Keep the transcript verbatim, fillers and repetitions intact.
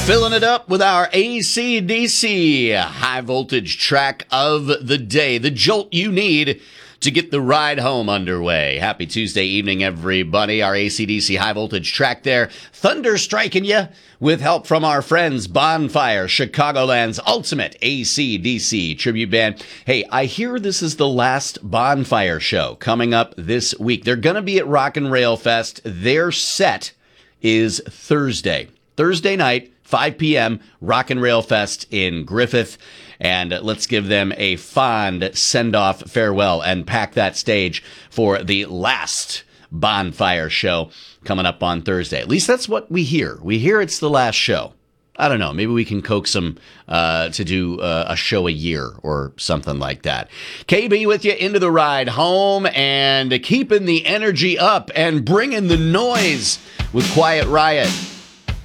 Filling it up with our A C D C high voltage track of the day, the jolt you need to get the ride home underway. Happy Tuesday evening, everybody. Our A C D C high voltage track there, thunder striking you with help from our friends Bonfire, Chicagoland's ultimate A C D C tribute band. Hey, I hear this is the last Bonfire show coming up this week. They're going to be at Rock and Rail Fest. Their set is Thursday. Thursday night, five p.m., Rock and Rail Fest in Griffith. And let's give them a fond send-off farewell and pack that stage for the last Bonfire show coming up on Thursday. At least that's what we hear. We hear it's the last show. I don't know. Maybe we can coax them uh, to do uh, a show a year or something like that. K B with you into the ride home and keeping the energy up and bringing the noise with Quiet Riot.